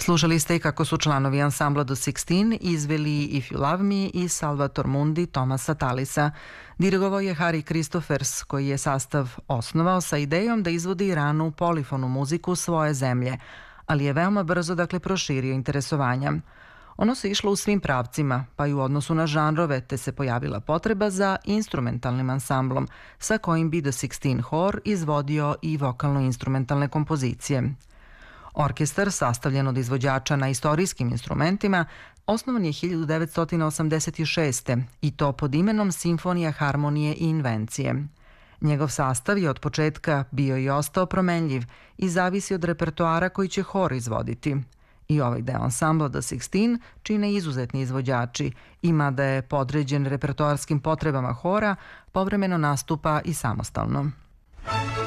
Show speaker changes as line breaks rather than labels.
Slušali ste i kako su članovi ansambla The 16 izveli If You Love Me i Salvator Mundi Tomasa Talisa. Dirigovao je Harry Christophers, koji je sastav osnovao sa idejom da izvodi ranu polifonu muziku svoje zemlje, ali je veoma brzo proširio interesovanja. Ono se išlo u svim pravcima, pa i u odnosu na žanrove, te se pojavila potreba za instrumentalnim ansamblom, sa kojim bi The 16 Hor izvodio i vokalno-instrumentalne kompozicije. Orkestar, sastavljen od izvođača na istorijskim instrumentima, osnovan je 1986. i to pod imenom Simfonija harmonije i invencije. Njegov sastav je od početka bio i ostao promenljiv i zavisi od repertoara koji će hor izvoditi. I ovaj deo ansambla The 16 čine izuzetni izvođači, i mada je podređen repertoarskim potrebama hora, povremeno nastupa i samostalno.